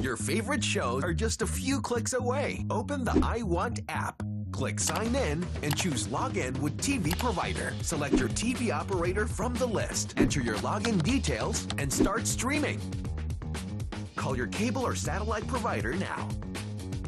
Your favorite shows are just a few clicks away. Open the I Want app. Click Sign In and choose Login with TV Provider. Select your TV operator from the list. Enter your login details and start streaming. Call your cable or satellite provider now.